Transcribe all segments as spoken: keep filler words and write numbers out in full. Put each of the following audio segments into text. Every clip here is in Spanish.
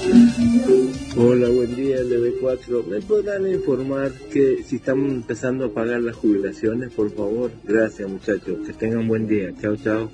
Hola, buen día, L B cuatro. ¿Me podrán informar que si están empezando a pagar las jubilaciones, por favor? Gracias, muchachos. Que tengan buen día. Chao, chao.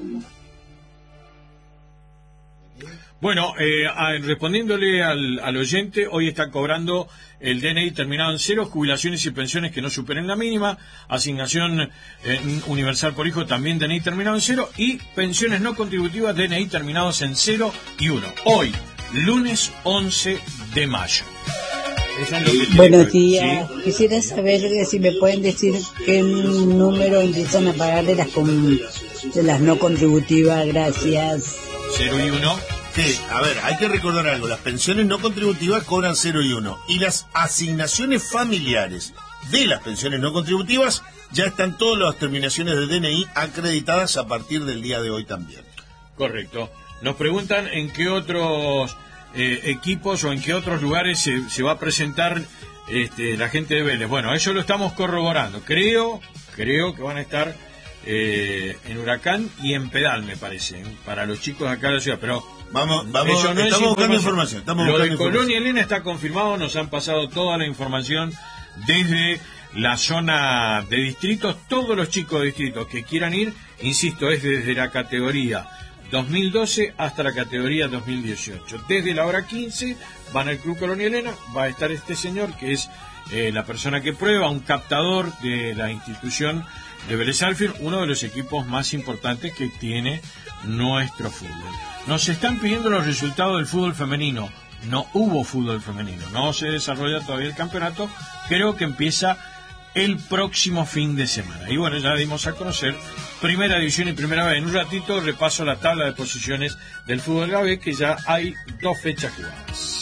Bueno, eh, a, respondiéndole al, al oyente, hoy está cobrando el D N I terminado en cero, jubilaciones y pensiones que no superen la mínima, asignación eh, universal por hijo también D N I terminado en cero, y pensiones no contributivas D N I terminados en cero y uno. Hoy, lunes once de mayo. Buenos días. ¿Sí? Quisiera saber si me pueden decir qué número empiezan a pagar de las, con, de las no contributivas. Gracias. cero y uno. Sí, a ver, hay que recordar algo. Las pensiones no contributivas cobran cero y uno. Y las asignaciones familiares de las pensiones no contributivas ya están todas las terminaciones de D N I acreditadas a partir del día de hoy también. Correcto. Nos preguntan en qué otros eh, equipos o en qué otros lugares se, se va a presentar este, la gente de Vélez. Bueno, eso lo estamos corroborando. Creo, creo que van a estar eh, en Huracán y en Pedal, me parece, ¿eh? Para los chicos de acá de la ciudad, pero... Vamos, vamos, no estamos buscando información. Estamos Lo buscando de Colón y Elena está confirmado, nos han pasado toda la información desde la zona de distritos. Todos los chicos de distritos que quieran ir, insisto, es desde la categoría dos mil doce hasta la categoría dos mil dieciocho. Desde la hora quince van al Club Colón y Elena, va a estar este señor que es eh, la persona que prueba, un captador de la institución de Vélez Sarsfield, uno de los equipos más importantes que tiene nuestro fútbol. Nos están pidiendo los resultados del fútbol femenino. No hubo fútbol femenino, no se desarrolla todavía el campeonato. Creo que empieza el próximo fin de semana. Y bueno, ya dimos a conocer Primera División y Primera B. En un ratito repaso la tabla de posiciones del fútbol G A B, que ya hay dos fechas jugadas.